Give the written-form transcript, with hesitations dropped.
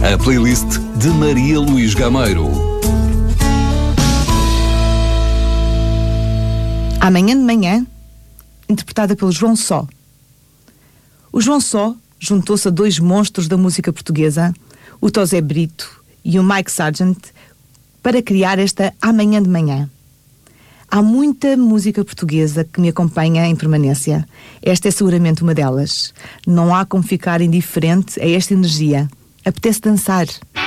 A playlist de Maria Luís Gameiro. Amanhã de Manhã, interpretada pelo João Só. O João Só juntou-se a dois monstros da música portuguesa, o Tosé Brito e o Mike Sargent, para criar esta Amanhã de Manhã. Há muita música portuguesa que me acompanha em permanência. Esta é seguramente uma delas. Não há como ficar indiferente a esta energia. Apetece dançar.